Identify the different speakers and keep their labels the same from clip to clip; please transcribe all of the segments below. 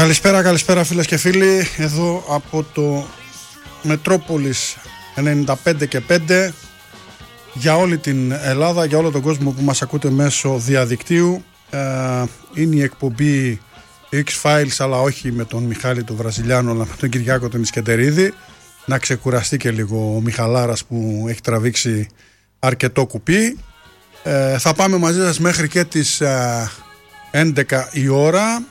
Speaker 1: Καλησπέρα φίλες και φίλοι. Εδώ από το Μετρόπολης 95 και 5 για όλη την Ελλάδα, για όλο τον κόσμο που μας ακούτε μέσω διαδικτύου. Είναι η εκπομπή X-Files, αλλά όχι με τον Μιχάλη του Βραζιλιάνο, αλλά με τον Κυριάκο τον Ισκεντερίδη. Να ξεκουραστεί και λίγο ο Μιχαλάρας που έχει τραβήξει αρκετό κουπί. Θα πάμε μαζί σας μέχρι και τις 11 η ώρα.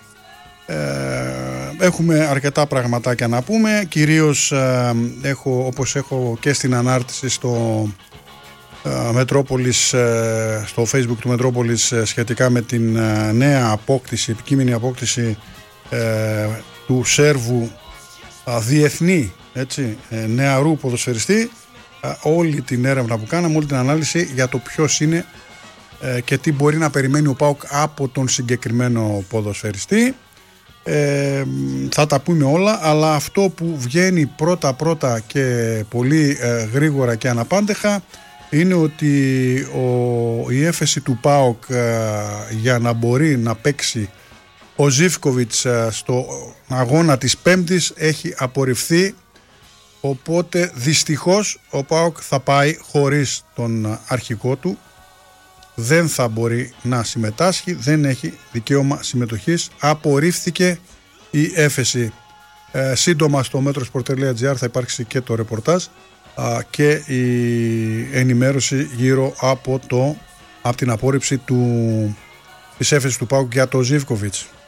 Speaker 1: Έχουμε αρκετά πραγματάκια να πούμε. Κυρίως όπως έχω και στην ανάρτηση στο Μετρόπολης, στο Facebook του Μετρόπολης, σχετικά με την νέα απόκτηση, επικείμενη απόκτηση του Σέρβου διεθνή, έτσι, νεαρού ποδοσφαιριστή. Όλη την έρευνα που κάναμε, όλη την ανάλυση για το ποιος είναι και τι μπορεί να περιμένει ο ΠΑΟΚ από τον συγκεκριμένο ποδοσφαιριστή. Θα τα πούμε όλα, αλλά αυτό που βγαίνει πρώτα και πολύ γρήγορα και αναπάντεχα είναι ότι η έφεση του ΠΑΟΚ για να μπορεί να παίξει ο Ζίβκοβιτς στο αγώνα της Πέμπτης έχει απορριφθεί, οπότε δυστυχώς ο ΠΑΟΚ θα πάει χωρίς τον αρχικό του. Δεν θα μπορεί να συμμετάσχει, δεν έχει δικαίωμα συμμετοχής, απορρίφθηκε η έφεση. Σύντομα στο metrosport.gr θα υπάρξει και το ρεπορτάζ και η ενημέρωση γύρω από την απόρριψη της έφεσης του ΠΑΟΚ για το Ζίβκοβιτς.